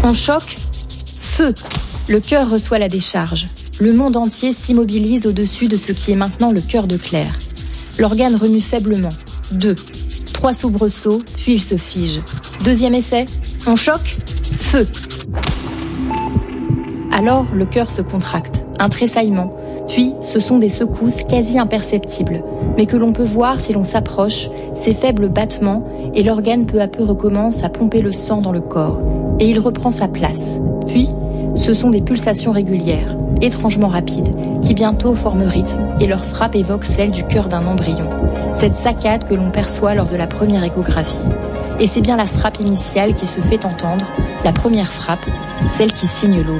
On choque, feu. Le cœur reçoit la décharge. Le monde entier s'immobilise au-dessus de ce qui est maintenant le cœur de Claire. L'organe remue faiblement. 2. 3 soubresauts, puis il se fige. Deuxième essai. On choque, feu. Alors, le cœur se contracte. Un tressaillement. Puis, ce sont des secousses quasi imperceptibles, mais que l'on peut voir si l'on s'approche, ces faibles battements, et l'organe peu à peu recommence à pomper le sang dans le corps. Et il reprend sa place. Puis, ce sont des pulsations régulières, étrangement rapides, qui bientôt forment rythme, et leur frappe évoque celle du cœur d'un embryon. Cette saccade que l'on perçoit lors de la première échographie. Et c'est bien la frappe initiale qui se fait entendre, la première frappe, celle qui signe l'aube.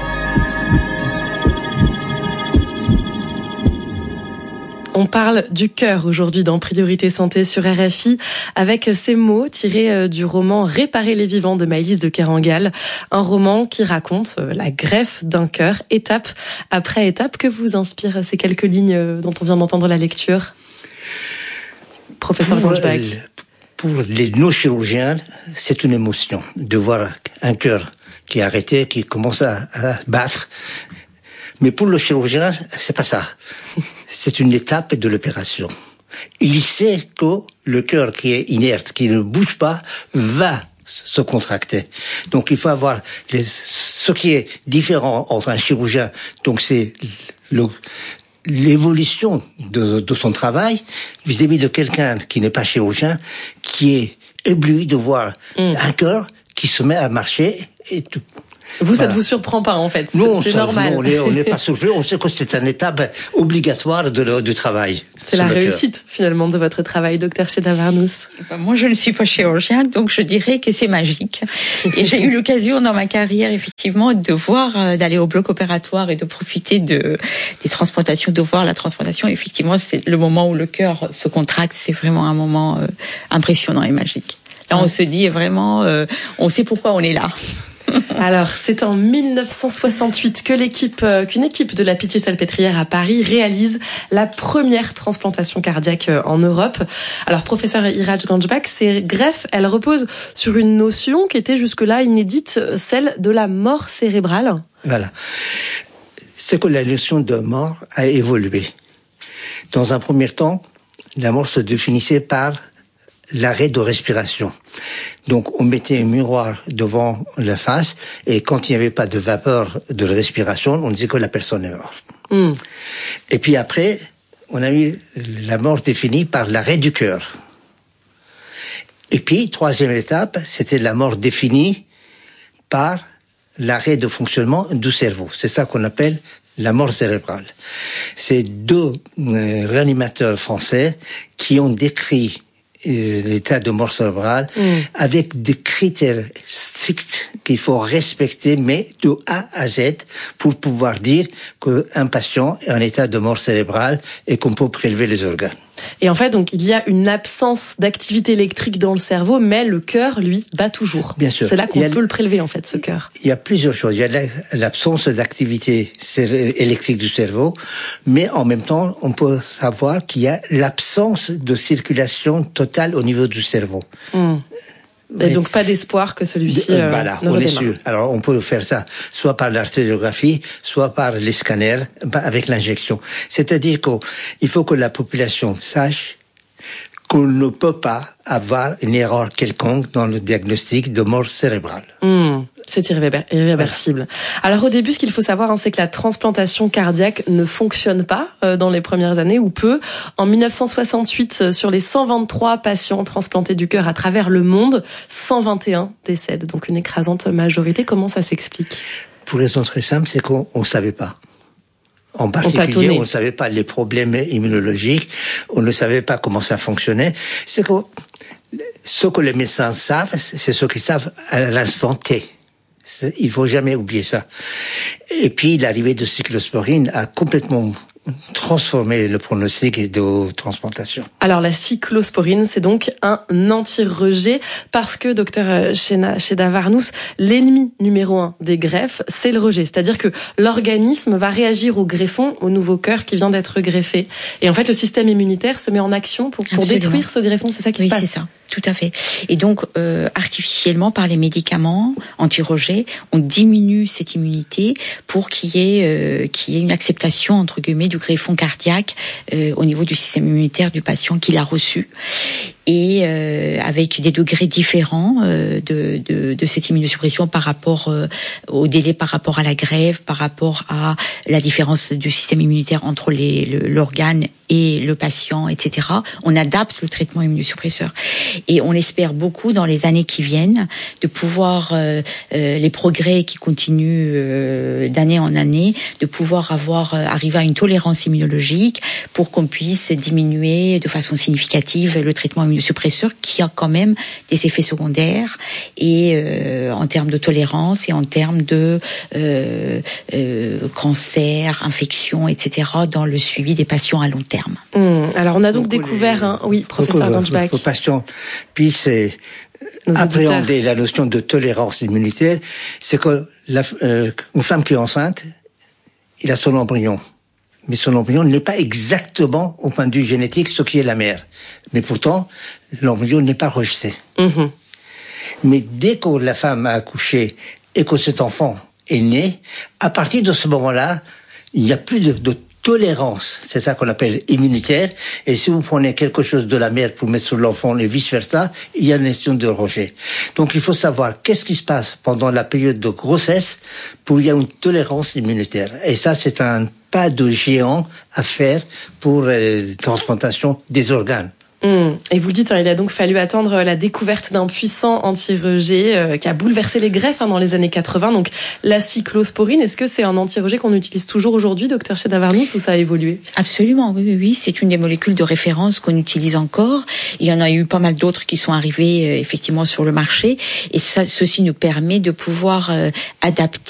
On parle du cœur aujourd'hui dans Priorité Santé sur RFI avec ces mots tirés du roman Réparer les vivants de Maëlys de Kerangal, un roman qui raconte la greffe d'un cœur étape après étape. Que vous inspirent ces quelques lignes dont on vient d'entendre la lecture, professeur Ganjbach? Pour les non-chirurgiens, c'est une émotion de voir un cœur qui est arrêté, qui commence à battre. Mais pour le chirurgien, c'est pas ça. C'est une étape de l'opération. Il sait que le cœur qui est inerte, qui ne bouge pas, va se contracter. Donc il faut avoir ce qui est différent entre un chirurgien. Donc c'est l'évolution de son travail vis-à-vis de quelqu'un qui n'est pas chirurgien, qui est ébloui de voir un cœur qui se met à marcher et tout. Vous, ça ne vous surprend pas, en fait. Non, c'est normal. On n'est pas surpris. On sait que c'est une étape obligatoire du travail. C'est la réussite, finalement, de votre travail, docteur Cheda Varnous. Moi, je ne suis pas chirurgien, donc je dirais que c'est magique. Et j'ai eu l'occasion dans ma carrière, effectivement, de voir, d'aller au bloc opératoire et de profiter des transplantations, de voir la transplantation. Effectivement, c'est le moment où le cœur se contracte. C'est vraiment un moment impressionnant et magique. Là, on se dit vraiment, on sait pourquoi on est là. Alors, c'est en 1968 que qu'une équipe de la Pitié-Salpêtrière à Paris réalise la première transplantation cardiaque en Europe. Alors, professeur Iraj Ganjbach, ces greffes, elles reposent sur une notion qui était jusque-là inédite, celle de la mort cérébrale. Voilà. C'est que la notion de mort a évolué. Dans un premier temps, la mort se définissait par l'arrêt de respiration. Donc, on mettait un miroir devant la face, et quand il n'y avait pas de vapeur de respiration, on disait que la personne est morte. Et puis après, on a eu la mort définie par l'arrêt du cœur. Et puis, troisième étape, c'était la mort définie par l'arrêt de fonctionnement du cerveau. C'est ça qu'on appelle la mort cérébrale. C'est deux réanimateurs français qui ont décrit l'état de mort cérébrale avec des critères stricts qu'il faut respecter, mais de A à Z, pour pouvoir dire qu'un patient est en état de mort cérébrale et qu'on peut prélever les organes. Et en fait, donc, il y a une absence d'activité électrique dans le cerveau, mais le cœur, lui, bat toujours. Bien sûr. C'est là qu'on peut le prélever, en fait, ce cœur. Il y a plusieurs choses. Il y a l'absence d'activité électrique du cerveau, mais en même temps, on peut savoir qu'il y a l'absence de circulation totale au niveau du cerveau. Et donc pas d'espoir que celui-ci voilà, ne on est redémarre. sûr. Alors on peut faire ça soit par l'artériographie, soit par les scanners, avec l'injection. C'est-à-dire qu'il faut que la population sache qu'on ne peut pas avoir une erreur quelconque dans le diagnostic de mort cérébrale. C'est irréversible. Alors au début, ce qu'il faut savoir, c'est que la transplantation cardiaque ne fonctionne pas dans les premières années, ou peu. En 1968, sur les 123 patients transplantés du cœur à travers le monde, 121 décèdent. Donc une écrasante majorité. Comment ça s'explique ? Pour raison très simple, c'est qu'on ne savait pas. En particulier, on ne savait pas les problèmes immunologiques, on ne savait pas comment ça fonctionnait. C'est que ce que les médecins savent, c'est ce qu'ils savent à l'instant T. Il faut jamais oublier ça. Et puis, l'arrivée de cyclosporine a complètement transformer le pronostic de transplantation. Alors la cyclosporine, c'est donc un anti-rejet parce que docteur Cheda-Varnous, l'ennemi numéro 1 des greffes, c'est le rejet. C'est-à-dire que l'organisme va réagir au greffon, au nouveau cœur qui vient d'être greffé. Et en fait, le système immunitaire se met en action pour détruire ce greffon. C'est ça qui se passe. Oui, c'est ça. Tout à fait. Et donc, artificiellement, par les médicaments anti-rejet, on diminue cette immunité pour qu'il y ait une acceptation, entre guillemets, du greffon cardiaque au niveau du système immunitaire du patient qui l'a reçu. Et avec des degrés différents de cette immunosuppression par rapport au délai, par rapport à la greffe, par rapport à la différence du système immunitaire entre l'organe et le patient, etc. On adapte le traitement immunosuppresseur. Et on espère beaucoup dans les années qui viennent de pouvoir, les progrès qui continuent d'année en année, de pouvoir arriver à une tolérance immunologique pour qu'on puisse diminuer de façon significative le traitement immunosuppresseur qui a quand même des effets secondaires et en termes de tolérance et en termes de cancer, infection, etc. dans le suivi des patients à long terme. Alors on a donc découvert, oui, professeur Ganchbach. Pour que les patients puissent appréhender la notion de tolérance immunitaire, c'est que une femme qui est enceinte, il a son embryon. Mais son embryon n'est pas exactement, au point de vue génétique, ce qui est la mère. Mais pourtant, l'embryon n'est pas rejeté. Mais dès que la femme a accouché et que cet enfant est né, à partir de ce moment-là, il n'y a plus de tolérance, c'est ça qu'on appelle immunitaire, et si vous prenez quelque chose de la mère pour mettre sur l'enfant et vice-versa, il y a une question de rejet. Donc il faut savoir qu'est-ce qui se passe pendant la période de grossesse pour qu'il y ait une tolérance immunitaire. Et ça, c'est un pas de géant à faire pour la transplantation des organes. Et vous le dites, il a donc fallu attendre la découverte d'un puissant anti-rejet qui a bouleversé les greffes dans les années 80. Donc la cyclosporine, est-ce que c'est un anti-rejet qu'on utilise toujours aujourd'hui, docteur Cheda-Varnous, ou ça a évolué? Absolument, oui. C'est une des molécules de référence qu'on utilise encore. Il y en a eu pas mal d'autres qui sont arrivés effectivement sur le marché. Et ça, ceci nous permet de pouvoir adapter